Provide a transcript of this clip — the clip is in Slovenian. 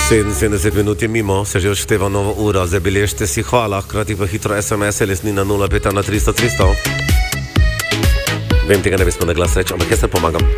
77 minut je mimo, se že odšteva novo uro, zabeležite si hvala, hkrati pa hitro SMS, lesnina 05 na 300 300. Vem, tega ne bi smel na glas reči, ampak jaz se pomagam.